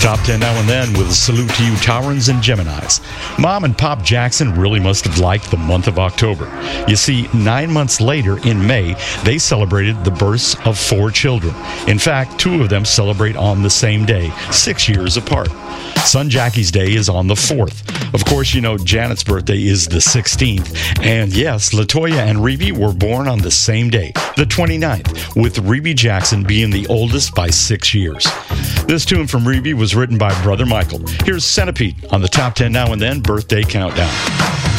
Top 10 now and then with a salute to you Taurans and Geminis. Mom and Pop Jackson really must have liked the month of October. You see, 9 months later in May, they celebrated the births of 4 children. In fact, 2 of them celebrate on the same day, 6 years apart. Son Jackie's Day is on the 4th. Of course, you know Janet's birthday is the 16th. And yes, Latoya and Rebbie were born on the same day, the 29th, with Rebbie Jackson being the oldest by 6 years. This tune from Rebbie was written by Brother Michael. Here's Centipede on the Top 10 Now and Then Birthday Countdown.